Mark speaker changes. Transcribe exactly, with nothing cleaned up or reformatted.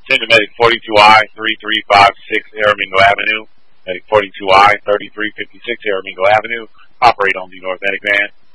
Speaker 1: Send to Medic forty-two I, thirty-three fifty-six Aramingo Avenue. Medic forty-two I, thirty-three fifty-six Aramingo Avenue. Operate on the North Medic van.